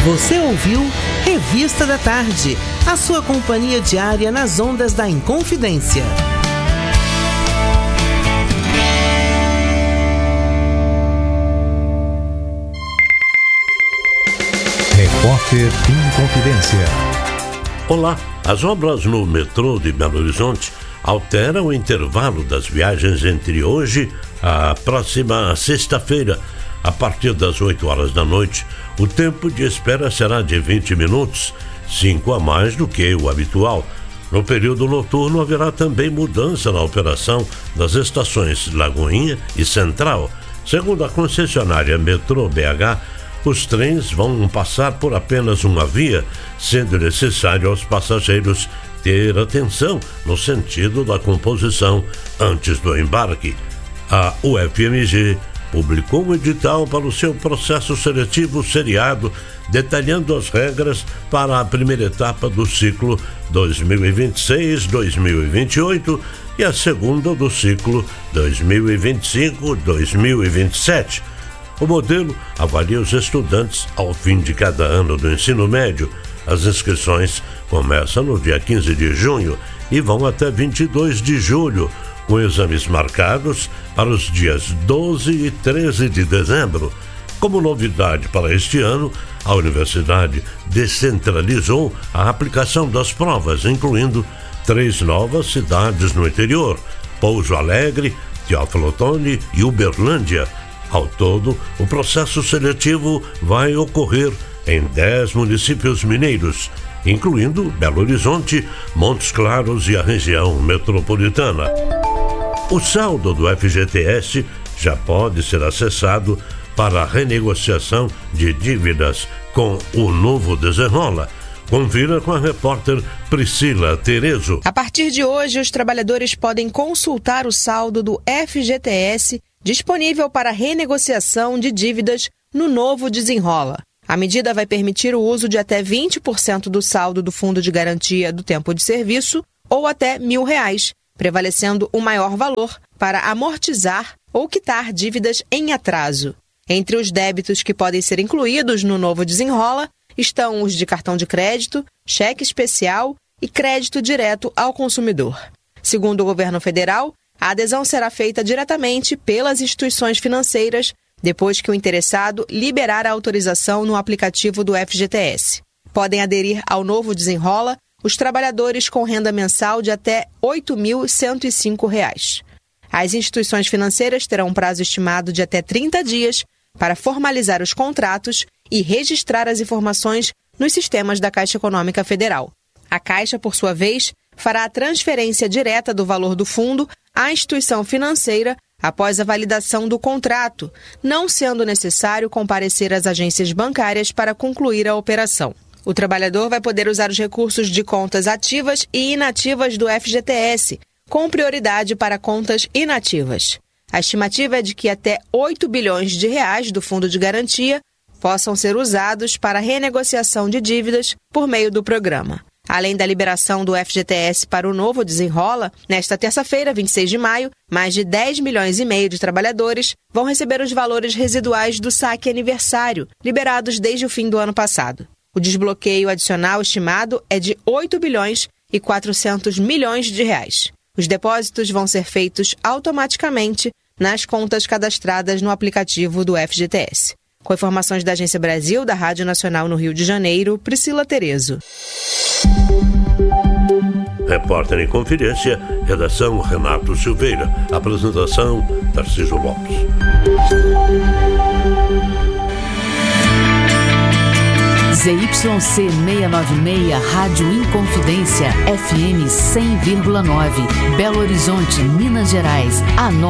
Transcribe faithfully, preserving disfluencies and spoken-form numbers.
Você ouviu Revista da Tarde, a sua companhia diária nas ondas da Inconfidência. Repórter Inconfidência. Olá, as obras no metrô de Belo Horizonte alteram o intervalo das viagens entre hoje e a próxima sexta-feira. A partir das oito horas da noite, o tempo de espera será de vinte minutos, cinco a mais do que o habitual. No período noturno, haverá também mudança na operação das estações Lagoinha e Central. Segundo a concessionária Metrô B H, os trens vão passar por apenas uma via, sendo necessário aos passageiros ter atenção no sentido da composição antes do embarque. A U F M G publicou um edital para o seu processo seletivo seriado, detalhando as regras para a primeira etapa do ciclo dois mil e vinte e seis a dois mil e vinte e oito e a segunda do ciclo dois mil e vinte e cinco a dois mil e vinte e sete. O modelo avalia os estudantes ao fim de cada ano do ensino médio. As inscrições começam no dia quinze de junho e vão até vinte e dois de julho, com exames marcados para os dias doze e treze de dezembro. Como novidade para este ano, a universidade descentralizou a aplicação das provas, incluindo três novas cidades no interior: Pouso Alegre, Teófilo Otoni e Uberlândia. Ao todo, o processo seletivo vai ocorrer em dez municípios mineiros, incluindo Belo Horizonte, Montes Claros e a região metropolitana. O saldo do F G T S já pode ser acessado para a renegociação de dívidas com o novo Desenrola. Confira com a repórter Priscila Terezo. A partir de hoje, os trabalhadores podem consultar o saldo do F G T S disponível para renegociação de dívidas no novo Desenrola. A medida vai permitir o uso de até vinte por cento do saldo do Fundo de Garantia do Tempo de Serviço ou até mil reais, prevalecendo o maior valor para amortizar ou quitar dívidas em atraso. Entre os débitos que podem ser incluídos no novo Desenrola estão os de cartão de crédito, cheque especial e crédito direto ao consumidor. Segundo o governo federal, a adesão será feita diretamente pelas instituições financeiras depois que o interessado liberar a autorização no aplicativo do F G T S. Podem aderir ao novo Desenrola os trabalhadores com renda mensal de até oito mil cento e cinco reais. As instituições financeiras terão um prazo estimado de até trinta dias para formalizar os contratos e registrar as informações nos sistemas da Caixa Econômica Federal. A Caixa, por sua vez, fará a transferência direta do valor do fundo à instituição financeira após a validação do contrato, não sendo necessário comparecer às agências bancárias para concluir a operação. O trabalhador vai poder usar os recursos de contas ativas e inativas do F G T S, com prioridade para contas inativas. A estimativa é de que até oito bilhões de reais do Fundo de Garantia possam ser usados para renegociação de dívidas por meio do programa. Além da liberação do F G T S para o novo Desenrola, nesta terça-feira, vinte e seis de maio, mais de dez milhões e meio de trabalhadores vão receber os valores residuais do saque aniversário, liberados desde o fim do ano passado. O desbloqueio adicional estimado é de oito bilhões e quatrocentos milhões de reais. Os depósitos vão ser feitos automaticamente nas contas cadastradas no aplicativo do F G T S. Com informações da Agência Brasil, da Rádio Nacional no Rio de Janeiro, Priscila Terezo. Repórter em Confidência, redação Renato Silveira. Apresentação Tarcísio Lopes. Z Y C seiscentos e noventa e seis, Rádio Inconfidência, F M cem vírgula nove, Belo Horizonte, Minas Gerais. A